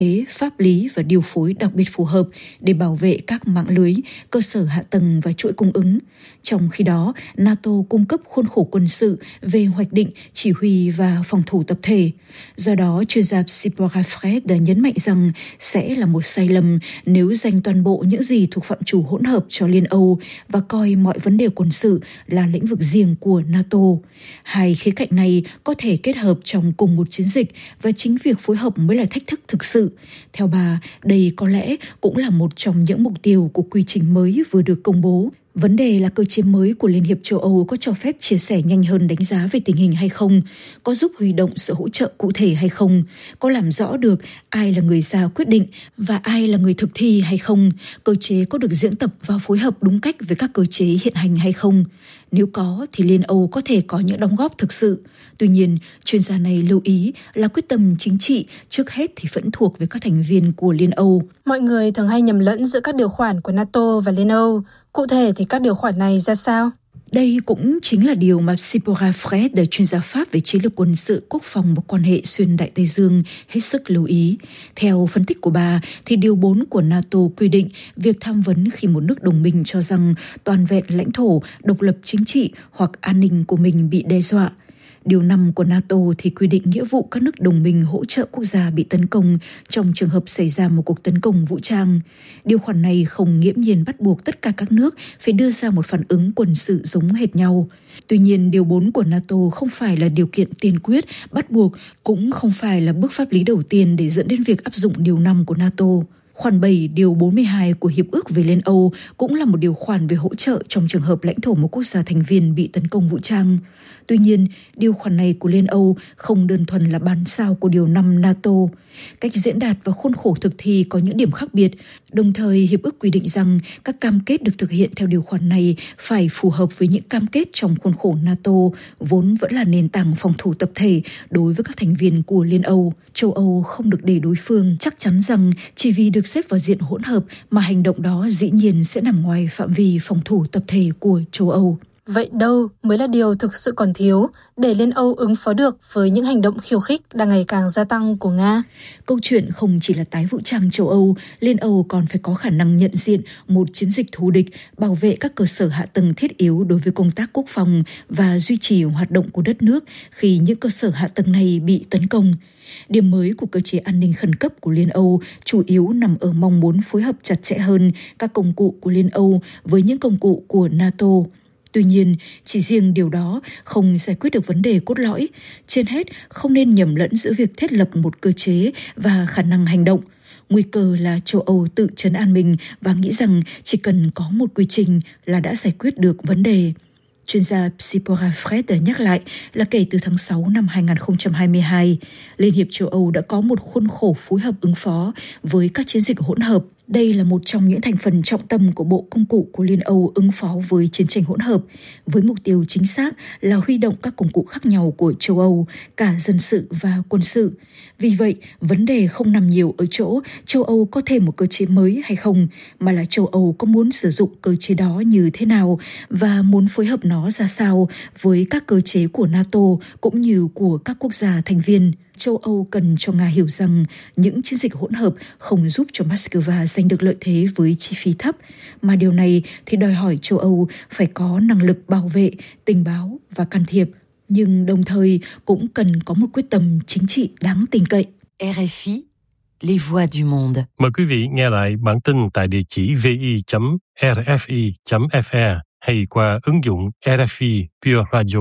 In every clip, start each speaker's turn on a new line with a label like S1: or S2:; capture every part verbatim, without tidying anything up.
S1: pháp lý và điều phối đặc biệt phù hợp để bảo vệ các mạng lưới, cơ sở hạ tầng và chuỗi cung ứng. Trong khi đó, NATO cung cấp khuôn khổ quân sự về hoạch định, chỉ huy và phòng thủ tập thể. Do đó, chuyên gia Zipporah Fred đã nhấn mạnh rằng sẽ là một sai lầm nếu dành toàn bộ những gì thuộc phạm trù hỗn hợp cho Liên Âu và coi mọi vấn đề quân sự là lĩnh vực riêng của NATO. Hai khía cạnh này có thể kết hợp trong cùng một chiến dịch và chính việc phối hợp mới là thách thức thực sự. Theo bà, đây có lẽ cũng là một trong những mục tiêu của quy trình mới vừa được công bố. Vấn đề là cơ chế mới của Liên hiệp châu Âu có cho phép chia sẻ nhanh hơn đánh giá về tình hình hay không, có giúp huy động sự hỗ trợ cụ thể hay không, có làm rõ được ai là người ra quyết định và ai là người thực thi hay không, cơ chế có được diễn tập và phối hợp đúng cách với các cơ chế hiện hành hay không. Nếu có thì Liên Âu có thể có những đóng góp thực sự. Tuy nhiên, chuyên gia này lưu ý là quyết tâm chính trị trước hết thì vẫn thuộc về các thành viên của Liên Âu.
S2: Mọi người thường hay nhầm lẫn giữa các điều khoản của NATO và Liên Âu. Cụ thể thì các điều khoản này ra sao?
S1: Đây cũng chính là điều mà Zipporah Fred, chuyên gia Pháp về chiến lược quân sự, quốc phòng và quan hệ xuyên Đại Tây Dương, hết sức lưu ý. Theo phân tích của bà, thì điều bốn của NATO quy định việc tham vấn khi một nước đồng minh cho rằng toàn vẹn lãnh thổ, độc lập chính trị hoặc an ninh của mình bị đe dọa. Điều năm của NATO thì quy định nghĩa vụ các nước đồng minh hỗ trợ quốc gia bị tấn công trong trường hợp xảy ra một cuộc tấn công vũ trang. Điều khoản này không nghiễm nhiên bắt buộc tất cả các nước phải đưa ra một phản ứng quân sự giống hệt nhau. Tuy nhiên, điều bốn của NATO không phải là điều kiện tiên quyết, bắt buộc, cũng không phải là bước pháp lý đầu tiên để dẫn đến việc áp dụng điều năm của NATO. Khoản bảy điều bốn mươi hai của Hiệp ước về Liên Âu cũng là một điều khoản về hỗ trợ trong trường hợp lãnh thổ một quốc gia thành viên bị tấn công vũ trang. Tuy nhiên, điều khoản này của Liên Âu không đơn thuần là bản sao của điều năm NATO. Cách diễn đạt và khuôn khổ thực thi có những điểm khác biệt. Đồng thời, Hiệp ước quy định rằng các cam kết được thực hiện theo điều khoản này phải phù hợp với những cam kết trong khuôn khổ NATO, vốn vẫn là nền tảng phòng thủ tập thể đối với các thành viên của Liên Âu. Châu Âu không được để đối phương chắc chắn rằng chỉ vì được xếp vào diện hỗn hợp mà hành động đó dĩ nhiên sẽ nằm ngoài phạm vi phòng thủ tập thể của châu Âu.
S2: Vậy đâu mới là điều thực sự còn thiếu để Liên Âu ứng phó được với những hành động khiêu khích đang ngày càng gia tăng của Nga?
S1: Câu chuyện không chỉ là tái vũ trang châu Âu, Liên Âu còn phải có khả năng nhận diện một chiến dịch thù địch, bảo vệ các cơ sở hạ tầng thiết yếu đối với công tác quốc phòng và duy trì hoạt động của đất nước khi những cơ sở hạ tầng này bị tấn công. Điểm mới của cơ chế an ninh khẩn cấp của Liên Âu chủ yếu nằm ở mong muốn phối hợp chặt chẽ hơn các công cụ của Liên Âu với những công cụ của NATO. Tuy nhiên, chỉ riêng điều đó không giải quyết được vấn đề cốt lõi. Trên hết, không nên nhầm lẫn giữa việc thiết lập một cơ chế và khả năng hành động. Nguy cơ là châu Âu tự trấn an mình và nghĩ rằng chỉ cần có một quy trình là đã giải quyết được vấn đề. Chuyên gia Zipporah Fred nhắc lại là kể từ tháng sáu năm hai không hai hai, Liên hiệp châu Âu đã có một khuôn khổ phối hợp ứng phó với các chiến dịch hỗn hợp. Đây là một trong những thành phần trọng tâm của bộ công cụ của Liên Âu ứng phó với chiến tranh hỗn hợp, với mục tiêu chính xác là huy động các công cụ khác nhau của châu Âu, cả dân sự và quân sự. Vì vậy, vấn đề không nằm nhiều ở chỗ châu Âu có thêm một cơ chế mới hay không, mà là châu Âu có muốn sử dụng cơ chế đó như thế nào và muốn phối hợp nó ra sao với các cơ chế của NATO cũng như của các quốc gia thành viên. Châu Âu cần cho Nga hiểu rằng những chiến dịch hỗn hợp không giúp cho Moscow giành được lợi thế với chi phí thấp, mà điều này thì đòi hỏi châu Âu phải có năng lực bảo vệ, tình báo và can thiệp, nhưng đồng thời cũng cần có một quyết tâm chính trị đáng tin cậy.
S3: rờ ép i, les voix du monde.
S4: Mời quý vị nghe lại bản tin tại địa chỉ vi chấm rờ ép i chấm ép e hay qua ứng dụng rờ ép i Pure Radio.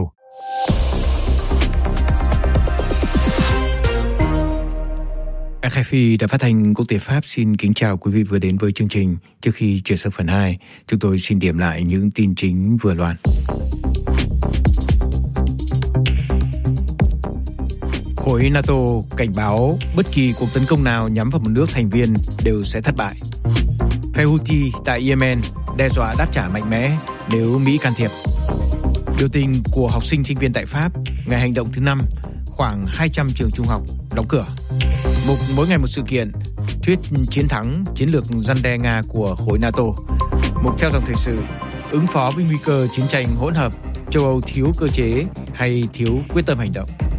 S5: rờ ép i đã phát thanh quốc tế Pháp xin kính chào quý vị vừa đến với chương trình. Trước khi chuyển sang phần hai, chúng tôi xin điểm lại những tin chính vừa loan. Khối NATO cảnh báo bất kỳ cuộc tấn công nào nhắm vào một nước thành viên đều sẽ thất bại. Phe Houthi tại Yemen đe dọa đáp trả mạnh mẽ nếu Mỹ can thiệp. Biểu tình của học sinh sinh viên tại Pháp ngày hành động thứ năm, khoảng hai trăm trường trung học đóng cửa. Mục mỗi ngày một sự kiện, thuyết chiến thắng chiến lược răn đe Nga của khối NATO. Mục theo dòng thời sự, ứng phó với nguy cơ chiến tranh hỗn hợp, châu Âu thiếu cơ chế hay thiếu quyết tâm hành động.